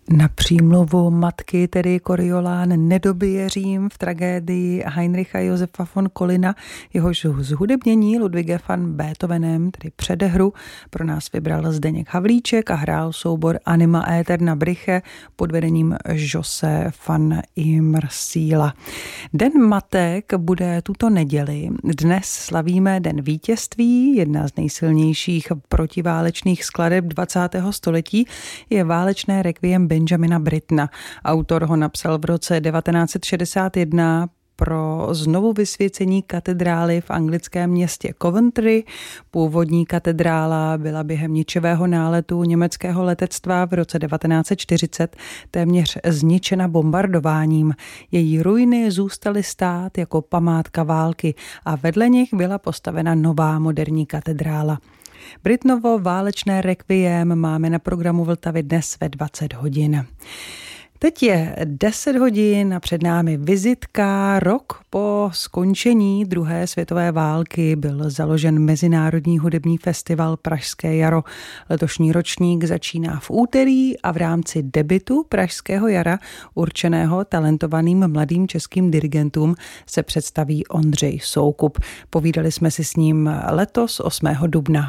Na přímluvu matky tedy Coriolán nedobije Řím v tragédii Heinricha Josefa von Collina, jehož zhudebnění Ludwigem van Beethovenem, tedy předehru, pro nás vybral Zdeněk Havlíček a hrál soubor Anima Aeterna Bryche pod vedením Jose van Immersila. Den matek bude tuto neděli. Dnes slavíme Den vítězství. Jedna z nejsilnějších protiválečných skladeb 20. století je válečné rekviem Benjamina Brittona. Autor ho napsal v roce 1961 pro znovu vysvěcení katedrály v anglickém městě Coventry. Původní katedrála byla během ničivého náletu německého letectva v roce 1940 téměř zničena bombardováním. Její ruiny zůstaly stát jako památka války a vedle nich byla postavena nová moderní katedrála. Britnovo válečné rekviem máme na programu Vltavy dnes ve 20 hodin. Teď je 10 hodin a před námi vizitka. Rok po skončení druhé světové války byl založen Mezinárodní hudební festival Pražské jaro. Letošní ročník začíná v úterý a v rámci debutu Pražského jara, určeného talentovaným mladým českým dirigentům, se představí Ondřej Soukup. Povídali jsme si s ním letos 8. dubna.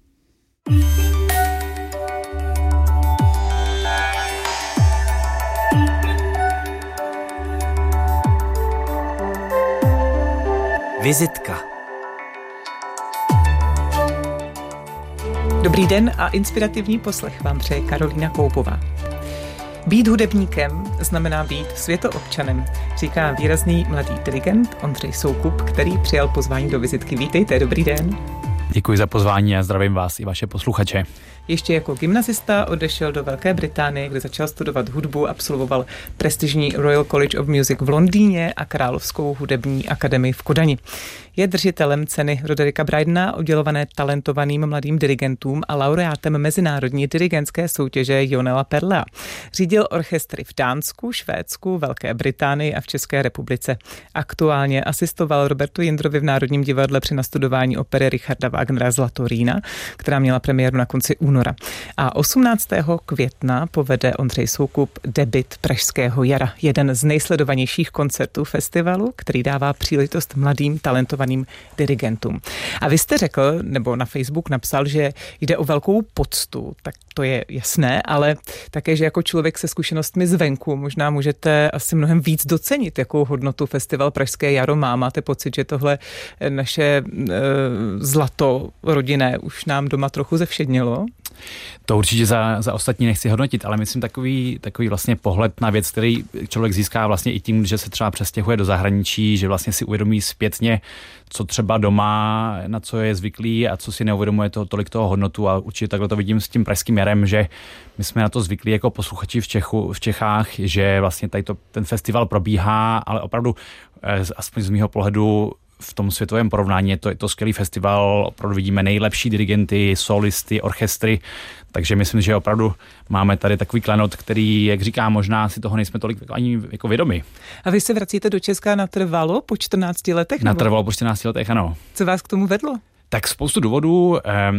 Vizitka. Dobrý den a inspirativní poslech vám přeje Karolína Koupová. Být hudebníkem znamená být světoobčanem, říká výrazný mladý dirigent Ondřej Soukup, který přijal pozvání do vizitky. Vítejte, dobrý den. Děkuji za pozvání a zdravím vás i vaše posluchače. Ještě jako gymnazista odešel do Velké Británie, kde začal studovat hudbu, absolvoval prestižní Royal College of Music v Londýně a Královskou hudební akademii v Kodani. Je držitelem ceny Rodericka Brydona, udělované talentovaným mladým dirigentům a laureátem mezinárodní dirigentské soutěže Jonela Perlea. Řídil orchestry v Dánsku, Švédsku, Velké Británii a v České republice. Aktuálně asistoval Robertu Jindrovi v Národním divadle při nastudování opery Richarda Wagnera Zlatorína, která měla premiéru na konci února. A 18. května povede Ondřej Soukup debut Pražského jara, jeden z nejsledovanějších koncertů festivalu, který dává příležitost mladým talentovaným dirigentům. A vy jste řekl, nebo na Facebook napsal, že jde o velkou poctu, tak to je jasné, ale také, že jako člověk se zkušenostmi zvenku možná můžete asi mnohem víc docenit, jakou hodnotu festival Pražské jaro má. Máte pocit, že tohle naše zlato rodinné už nám doma trochu zevšednilo? To určitě za ostatní nechci hodnotit, ale myslím takový vlastně pohled na věc, který člověk získá vlastně i tím, že se třeba přestěhuje do zahraničí, že vlastně si uvědomí zpětně, co třeba doma, na co je zvyklý a co si neuvědomuje tolik toho hodnotu, a určitě takhle to vidím s tím Pražským jarem, že my jsme na to zvyklí jako posluchači v Čechách, že vlastně tady ten festival probíhá, ale opravdu aspoň z mýho pohledu v tom světovém porovnání je to skvělý festival, opravdu vidíme nejlepší dirigenty, solisty, orchestry, takže myslím, že opravdu máme tady takový klenot, který, jak říkám, možná si toho nejsme tolik ani jako vědomi. A vy se vracíte do Česka natrvalo po 14 letech? Natrvalo po 14 letech, ano. Co vás k tomu vedlo? Tak spoustu důvodů.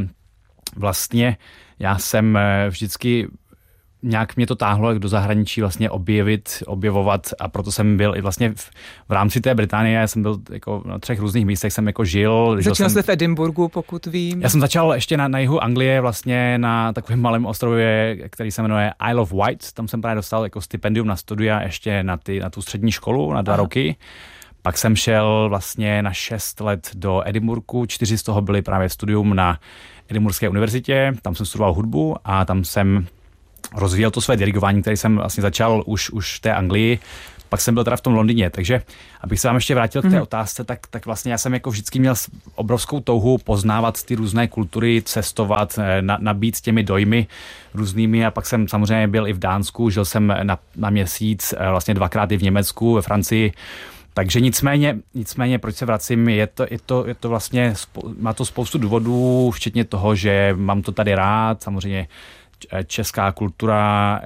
Vlastně já jsem vždycky nějak mě to táhlo do zahraničí vlastně objevovat, a proto jsem byl i vlastně v rámci té Británie, já jsem byl jako na 3 různých místech, jsem jako žil. Začal jste v Edinburghu, pokud vím. Já jsem začal ještě na jihu Anglie, vlastně na takovém malém ostrově, který se jmenuje Isle of Wight. Tam jsem právě dostal jako stipendium na studia ještě na tu střední školu na 2 roky. Pak jsem šel vlastně na 6 let do Edinburghu, 4 z toho byly právě studium na Edinburghské univerzitě, tam jsem studoval hudbu a tam jsem rozvíjel to své dirigování, které jsem vlastně začal už v té Anglii. Pak jsem byl teda v tom Londýně, takže abych se vám ještě vrátil k té otázce, tak vlastně já jsem jako vždycky měl obrovskou touhu poznávat ty různé kultury, cestovat, nabít s těmi dojmy různými, a pak jsem samozřejmě byl i v Dánsku, žil jsem na měsíc, vlastně 2krát i v Německu, ve Francii. Takže nicméně, proč se vracím, je to vlastně, má to spoustu důvodů, včetně toho, že mám to tady rád, samozřejmě česká kultura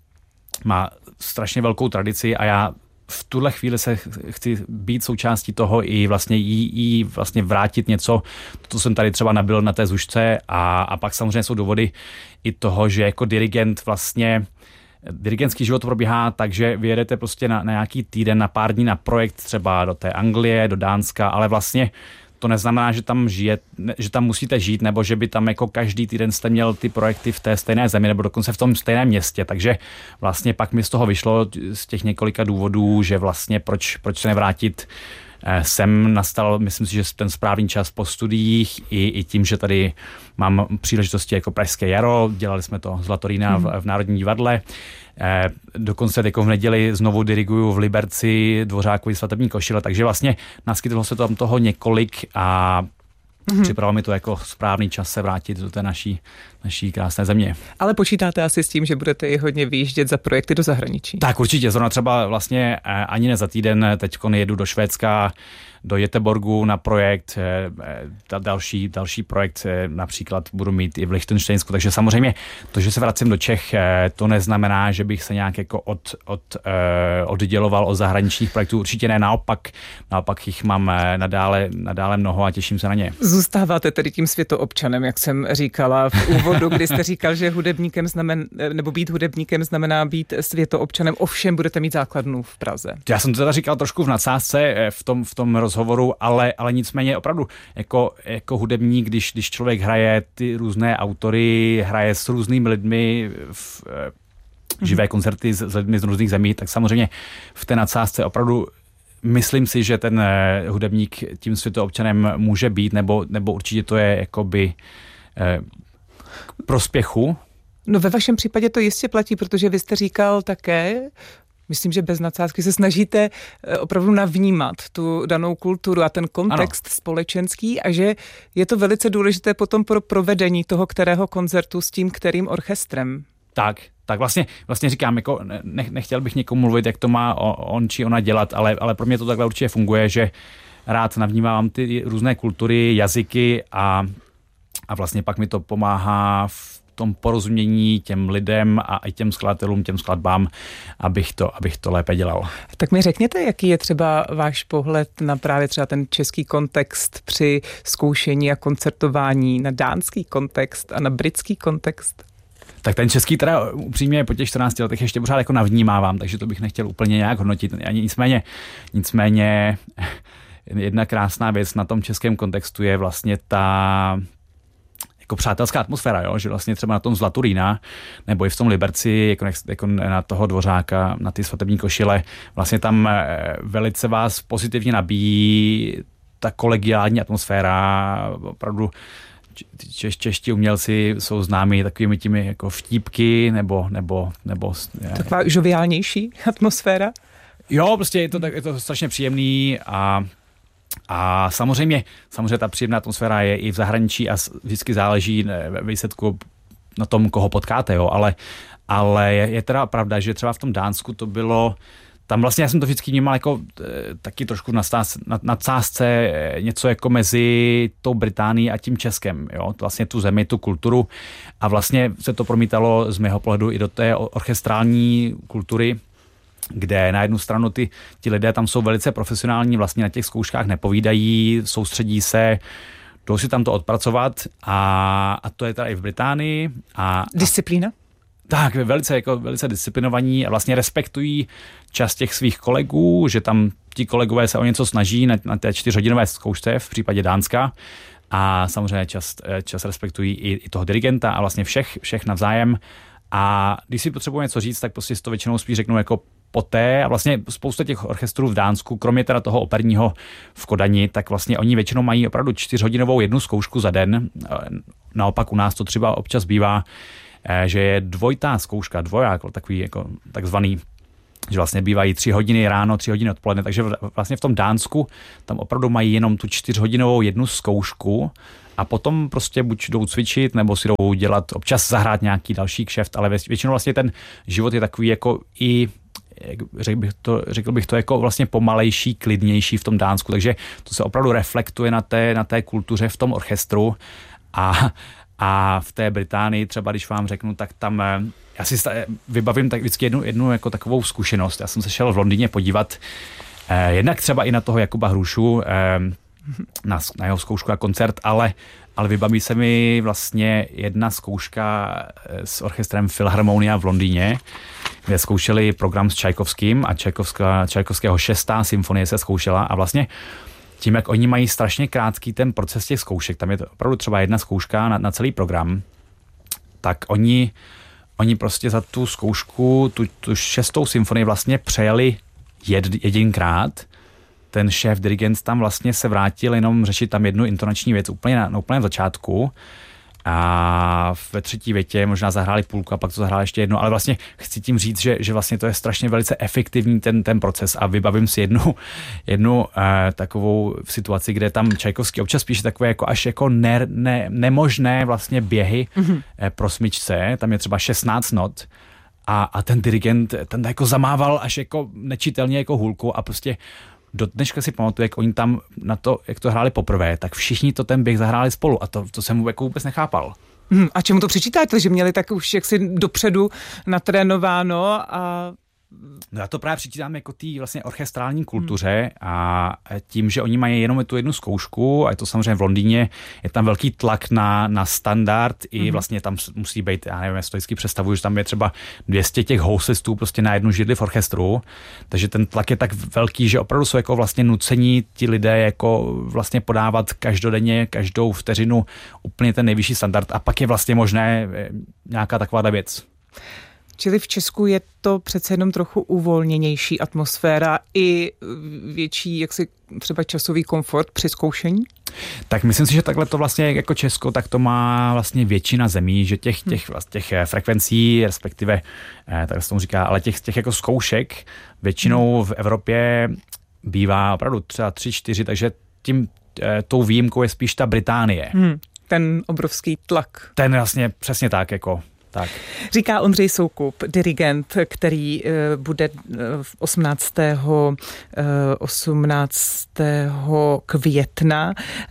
má strašně velkou tradici a já v tuhle chvíli se chci být součástí toho i vlastně jí vlastně vrátit něco, to jsem tady třeba nabyl na té Zušce, a pak samozřejmě jsou důvody i toho, že jako dirigent vlastně dirigentský život probíhá tak, že vyjedete prostě na nějaký týden, na pár dní na projekt třeba do té Anglie, do Dánska, ale vlastně to neznamená, že tam musíte žít, nebo že by tam jako každý týden jste měl ty projekty v té stejné zemi, nebo dokonce v tom stejném městě. Takže vlastně pak mi z toho vyšlo z těch několika důvodů, že vlastně proč se nevrátit sem. Nastal, myslím si, že ten správný čas po studiích i tím, že tady mám příležitosti jako Pražské jaro, dělali jsme to Zlatorína v Národním divadle. Dokonce jako v neděli znovu diriguju v Liberci Dvořákovi Svatební košile, takže vlastně naskytlo se tam toho několik a připravilo mi to jako správný čas se vrátit do té naší krásné země. Ale počítáte asi s tím, že budete i hodně vyjíždět za projekty do zahraničí? Tak určitě, zrovna třeba vlastně ani ne za týden, teďkon jedu do Švédska, do Göteborgu na projekt, další projekt například budu mít i v Lichtenštejnsku, takže samozřejmě to, že se vracím do Čech, to neznamená, že bych se nějak jako odděloval od zahraničních projektů, určitě ne, naopak jich mám nadále mnoho a těším se na ně. Zůstáváte tedy tím světoobčanem, jak jsem říkala v úvodu, kdy jste říkal, že být hudebníkem znamená být světoobčanem, ovšem budete mít základnu v Praze. Já jsem to teda říkal trošku v nadsázce v tom rozhovoru, ale nicméně opravdu jako hudebník, když člověk hraje ty různé autory, hraje s různými lidmi v živé koncerty s lidmi z různých zemí, tak samozřejmě v té nadsázce opravdu myslím si, že ten hudebník tím světoobčanem může být, nebo určitě to je jakoby k prospěchu. No ve vašem případě to jistě platí, protože vy jste říkal také, myslím, že bez nadsázky se snažíte opravdu navnímat tu danou kulturu a ten kontext společenský a že je to velice důležité potom pro provedení toho kterého koncertu s tím kterým orchestrem. Tak vlastně říkám, jako nechtěl bych někomu mluvit, jak to má on či ona dělat, ale pro mě to takhle určitě funguje, že rád navnímám ty různé kultury, jazyky a vlastně pak mi to pomáhá v tom porozumění těm lidem a i těm skladatelům, těm skladbám, abych to lépe dělal. Tak mi řekněte, jaký je třeba váš pohled na právě třeba ten český kontext při zkoušení a koncertování, na dánský kontext a na britský kontext? Tak ten český teda upřímně po těch 14 letech ještě pořád jako navnímávám, takže to bych nechtěl úplně nějak hodnotit. Nicméně jedna krásná věc na tom českém kontextu je vlastně ta jako přátelská atmosféra, jo? Že vlastně třeba na tom Zlatorína nebo i v tom Liberci, jako na toho Dvořáka, na ty Svatební košile, vlastně tam velice vás pozitivně nabíjí ta kolegiální atmosféra, opravdu čeští umělci jsou známí takovými těmi jako vtípky nebo taková žoviálnější atmosféra? Jo, prostě je to strašně příjemný a samozřejmě ta příjemná atmosféra je i v zahraničí a vždycky záleží ve výsledku na tom, koho potkáte, jo, ale je teda pravda, že třeba v tom Dánsku to bylo. Tam vlastně já jsem to vždycky vnímal jako taky trošku na nadsázce něco jako mezi tou Británií a tím Českem, jo, vlastně tu zemi, tu kulturu a vlastně se to promítalo z mého pohledu i do té orchestrální kultury, kde na jednu stranu ti lidé tam jsou velice profesionální, vlastně na těch zkouškách nepovídají, soustředí se, jdou si tam to odpracovat a to je teda i v Británii. Disciplína? Tak, velice disciplinovaní a vlastně respektují čas těch svých kolegů, že tam ti kolegové se o něco snaží na té 4hodinové zkoušce v případě Dánska a samozřejmě čas respektují i toho dirigenta a vlastně všech navzájem. A když si potřebuji něco říct, tak prostě si to většinou spíš řeknu jako poté a vlastně spousta těch orchestrů v Dánsku, kromě teda toho operního v Kodani, tak vlastně oni většinou mají opravdu 4hodinovou jednu zkoušku za den. Naopak u nás to třeba občas bývá, že je dvojitá zkouška, dvoják, takový jako takzvaný, že vlastně bývají 3 hodiny ráno, 3 hodiny odpoledne, takže vlastně v tom Dánsku tam opravdu mají jenom tu 4hodinovou jednu zkoušku a potom prostě buď jdou cvičit, nebo si jdou dělat, občas zahrát nějaký další kšeft, ale většinou vlastně ten život je takový jako i, řekl bych to jako vlastně pomalejší, klidnější v tom Dánsku, takže to se opravdu reflektuje na té kultuře v tom orchestru a v té Británii třeba, když vám řeknu, tak tam já si vybavím tak vždycky jednu jako takovou zkušenost. Já jsem se šel v Londýně podívat jednak třeba i na toho Jakuba Hrušu, na jeho zkoušku a koncert, ale vybaví se mi vlastně jedna zkouška s orchestrem Philharmonia v Londýně, kde zkoušeli program s Čajkovským a Čajkovského 6. symfonie se zkoušela a vlastně tím, jak oni mají strašně krátký ten proces těch zkoušek, tam je to opravdu třeba jedna zkouška na celý program, tak oni prostě za tu zkoušku, tu 6. symfonii vlastně přejeli jedinkrát. Ten šéf dirigent tam vlastně se vrátil jenom řešit tam jednu intonační věc úplně na začátku a ve třetí větě možná zahráli půlku a pak to zahráli ještě jedno, ale vlastně chci tím říct, že vlastně to je strašně velice efektivní ten proces a vybavím si jednu takovou situaci, kde tam Čajkovský občas píše takové jako až jako nemožné vlastně běhy pro smyčce, tam je třeba 16 not a ten dirigent ten jako zamával až jako nečitelně jako hůlku a prostě do dneška si pamatuju, jak oni tam na to, jak to hráli poprvé, tak všichni to ten běh zahráli spolu a to jsem jako vůbec nechápal. A čemu to přičítáte, že měli tak už jaksi dopředu natrénováno a... No já to právě přičítám jako té vlastně orchestrální kultuře a tím, že oni mají jenom tu jednu zkoušku a je to samozřejmě v Londýně, je tam velký tlak na standard i vlastně tam musí být, já nevím, já si to vždycky představuji, že tam je třeba 200 těch houslistů prostě na jednu židli v orchestru, takže ten tlak je tak velký, že opravdu jsou jako vlastně nucení ti lidé jako vlastně podávat každodenně, každou vteřinu úplně ten nejvyšší standard a pak je vlastně možné nějaká taková věc. Čili v Česku je to přece jenom trochu uvolněnější atmosféra i větší jaksi třeba časový komfort při zkoušení? Tak myslím si, že takhle to vlastně jako Česko, tak to má vlastně většina zemí, že těch frekvencí, respektive, tak se tomu říká, ale těch jako zkoušek většinou v Evropě bývá opravdu třeba 3-4, takže tou výjimkou je spíš ta Británie. Ten obrovský tlak. Ten vlastně přesně tak jako... Tak. Říká Ondřej Soukup, dirigent, který bude 18. května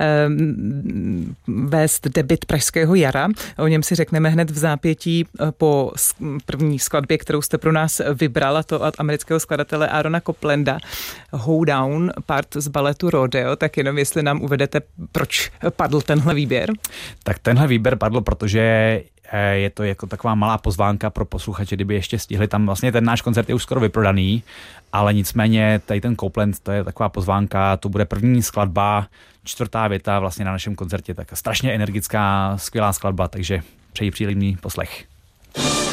vést debut Pražského jara. O něm si řekneme hned v zápětí po první skladbě, kterou jste pro nás vybrala, to od amerického skladatele Aarona Coplanda, Hoedown, part z baletu Rodeo, tak jenom jestli nám uvedete, proč padl tenhle výběr? Tak tenhle výběr padl, protože je to jako taková malá pozvánka pro posluchače, kdyby ještě stihli. Tam vlastně ten náš koncert je už skoro vyprodaný, ale nicméně tady ten Copland, to je taková pozvánka, to bude první skladba, 4. věta vlastně na našem koncertě, tak strašně energická, skvělá skladba, takže přeji příjemný poslech.